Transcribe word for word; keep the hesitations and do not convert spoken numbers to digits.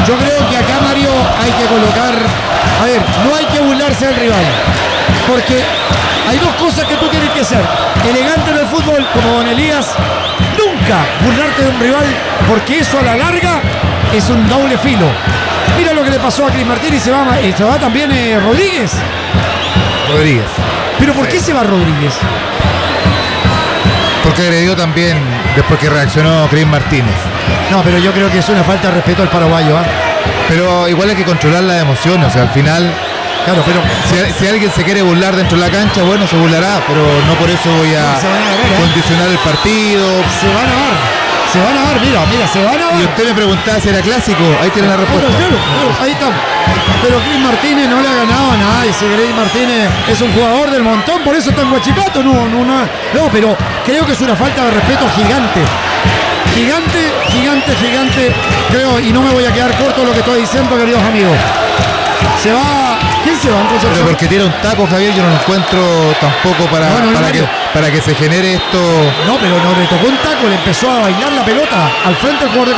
Yo creo que acá, Mario, hay que colocar... A ver, no hay que burlarse del rival. Porque hay dos cosas que tú tienes que ser. Elegante en el fútbol, como Don Elías. Nunca burlarte de un rival, porque eso a la larga es un doble filo. Mira lo que le pasó a Cris Martín y se va, y se va también eh, Rodríguez. Rodríguez. ¿Pero por qué se va Rodríguez? Porque agredió también después que reaccionó Cris Martínez. No, pero yo creo que es una falta de respeto al paraguayo, ¿eh? Pero igual hay que controlar las emociones, o sea, al final... Claro, pero... Si, si alguien se quiere burlar dentro de la cancha, bueno, se burlará, pero no por eso voy a, se van a agarrar, ¿eh? condicionar el partido. Se van a dar, se van a dar, mira, mira, se van a dar. Y usted me preguntaba si era clásico, ahí tiene la respuesta. Claro, claro, ahí está. Pero Cris Martínez no le ha ganado a nadie. Si Cris Martínez es un jugador del montón, por eso está en Huachipato. No, no, no, no, pero creo que es una falta de respeto gigante. Gigante, gigante, gigante. Creo, y no me voy a quedar corto lo que estoy diciendo, queridos amigos. Se va. ¿Quién se va en Concepción? Pero porque tira un taco, Javier, yo no lo encuentro tampoco para, No, no, no, para, no. que, para que se genere esto. No, pero no le tocó un taco, le empezó a bailar la pelota al frente del jugador de